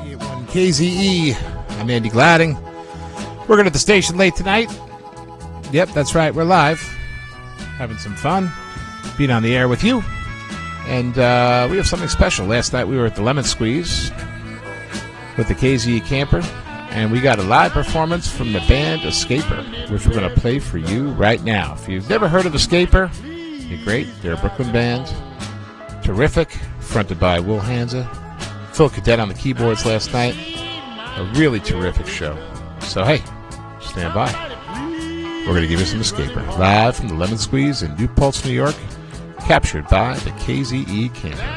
98.1 KZE. I'm Andy Gladding. Working at the station late tonight. Yep, that's right. We're live. Having some fun. Being on the air with you. And we have something special. Last night we were at the Lemon Squeeze with the KZE Camper. And we got a live performance from the band Escaper, which we're going to play for you right now. If you've never heard of Escaper, they're great. They're a Brooklyn band. Terrific. Fronted by Will Hansa. Phil Cadet on the keyboards last night. A really terrific show. So, hey, stand by. We're going to give you some Escaper. Live from the Lemon Squeeze in New Paltz, New York. Captured by the KZE Camper.